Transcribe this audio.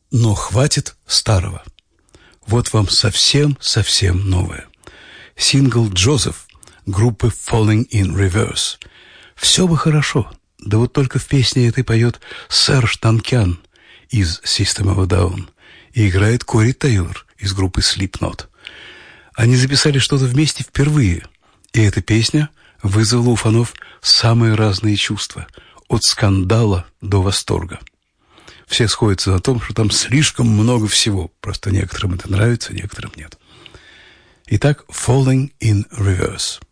Но хватит старого. Вот вам совсем новое. Сингл «Джозеф» группы Falling in Reverse. Все бы хорошо, да вот только в песне этой поет Серж Танкян из System of a Down и играет Кори Тейлор из группы Slipknot. Они записали что-то вместе впервые, и эта песня вызвала у фанов самые разные чувства, от скандала до восторга. Все сходятся на том, что там слишком много всего, просто некоторым это нравится, некоторым нет. Итак, Falling in Reverse.